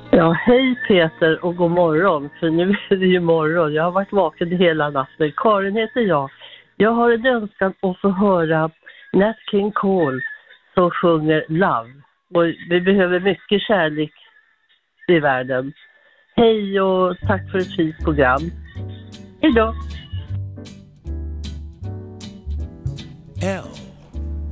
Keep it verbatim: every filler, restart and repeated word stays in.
Ja, hej Peter och god morgon. För nu är det ju morgon. Jag har varit vaken hela natten. Karin heter jag. Jag har en önskan att få höra Nat King Cole som sjunger Love. Och vi behöver mycket kärlek i världen. Hej och tack för ett fint program. Hej då!